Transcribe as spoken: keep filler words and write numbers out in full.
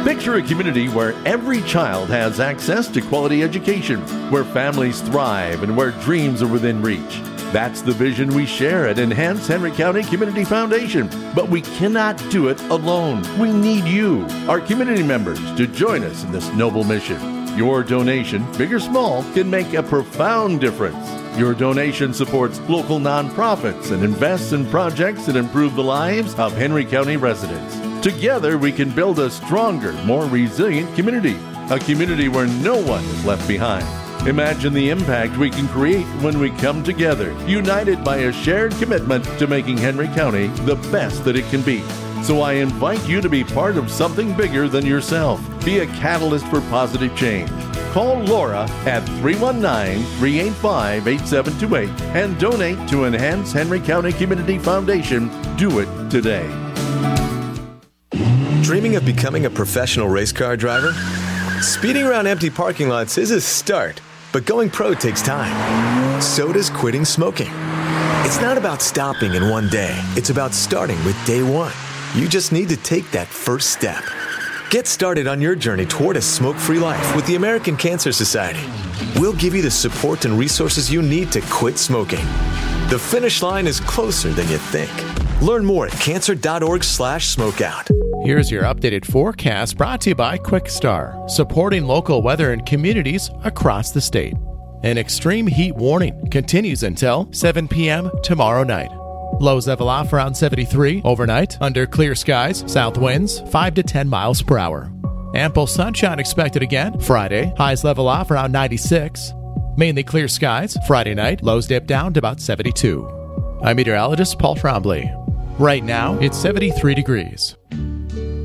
Picture a community where every child has access to quality education, where families thrive, and where dreams are within reach. That's the vision we share at Enhance Henry County Community Foundation. But we cannot do it alone. We need you, our community members, to join us in this noble mission. Your donation, big or small, can make a profound difference. Your donation supports local nonprofits and invests in projects that improve the lives of Henry County residents. Together, we can build a stronger, more resilient community, a community where no one is left behind. Imagine the impact we can create when we come together, united by a shared commitment to making Henry County the best that it can be. So I invite you to be part of something bigger than yourself. Be a catalyst for positive change. Call Laura at three one nine, three eight five, eight seven two eight and donate to Enhance Henry County Community Foundation. Do it today. Dreaming of becoming a professional race car driver? Speeding around empty parking lots is a start, but going pro takes time. So does quitting smoking. It's not about stopping in one day. It's about starting with day one. You just need to take that first step. Get started on your journey toward a smoke-free life with the American Cancer Society. We'll give you the support and resources you need to quit smoking. The finish line is closer than you think. Learn more at cancer.org slash smokeout. Here's your updated forecast brought to you by QuickStar, supporting local weather in communities across the state. An extreme heat warning continues until seven p.m. tomorrow night. Lows level off around seventy-three overnight, under clear skies, south winds five to ten miles per hour. Ample sunshine expected again Friday, highs level off around ninety-six. Mainly clear skies Friday night, lows dip down to about seventy-two. I'm meteorologist Paul Trombley. Right now, it's seventy-three degrees.